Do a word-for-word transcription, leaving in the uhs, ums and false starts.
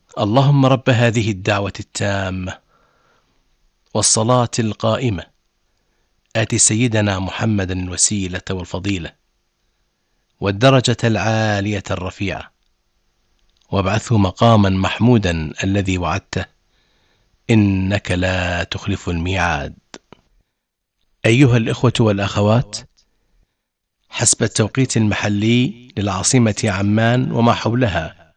اللهم رب هذه الدعوة التامة والصلاة القائمة آت سيدنا محمدا الوسيلة والفضيلة والدرجة العالية الرفيعة وابعثه مقاما محمودا الذي وعدته إنك لا تخلف الميعاد. أيها الإخوة والأخوات، حسب التوقيت المحلي للعاصمة عمان وما حولها